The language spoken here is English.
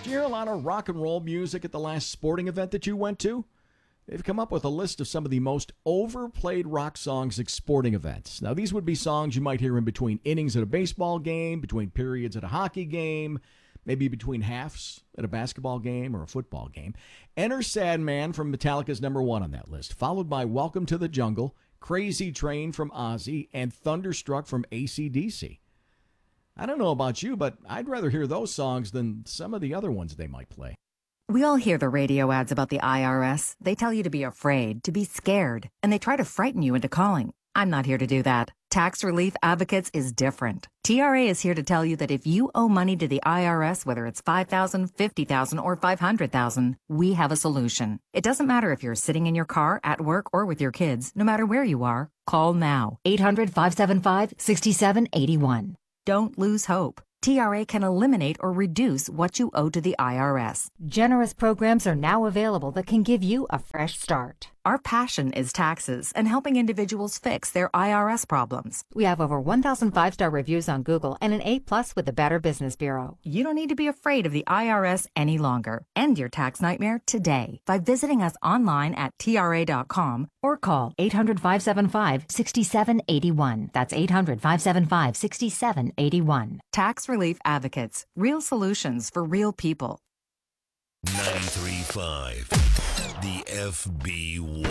Did you hear a lot of rock and roll music at the last sporting event that you went to? They've come up with a list of some of the most overplayed rock songs at sporting events. Now, these would be songs you might hear in between innings at a baseball game, between periods at a hockey game, maybe between halves at a basketball game or a football game. Enter Sandman from Metallica's number one on that list, followed by Welcome to the Jungle, Crazy Train from Ozzy, and Thunderstruck from AC/DC. I don't know about you, but I'd rather hear those songs than some of the other ones they might play. We all hear the radio ads about the IRS. They tell you to be afraid, to be scared, and they try to frighten you into calling. I'm not here to do that. Tax Relief Advocates is different. TRA is here to tell you that if you owe money to the IRS, whether it's $5,000, $50,000, or $500,000, we have a solution. It doesn't matter if you're sitting in your car, at work, or with your kids. No matter where you are, call now. 800-575-6781. Don't lose hope. TRA can eliminate or reduce what you owe to the IRS. Generous programs are now available that can give you a fresh start. Our passion is taxes and helping individuals fix their IRS problems. We have over 1,000 five-star reviews on Google and an A+ with the Better Business Bureau. You don't need to be afraid of the IRS any longer. End your tax nightmare today by visiting us online at TRA.com or call 800-575-6781. That's 800-575-6781. Tax Relief Advocates. Real solutions for real people. 93.5 The FB1.